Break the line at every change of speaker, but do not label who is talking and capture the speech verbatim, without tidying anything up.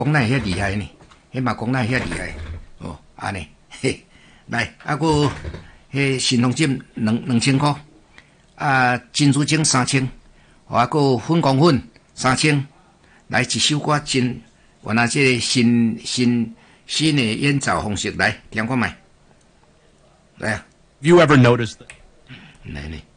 讲咱遐厉害呢，迄嘛讲咱遐厉害哦，安尼嘿，来啊个迄新红金两两千块，啊珍珠精三千，啊个粉光粉三千，来一首歌真，我拿这个新新新的演奏方式来听看卖，来啊。
Have you ever noticed that?
来呢。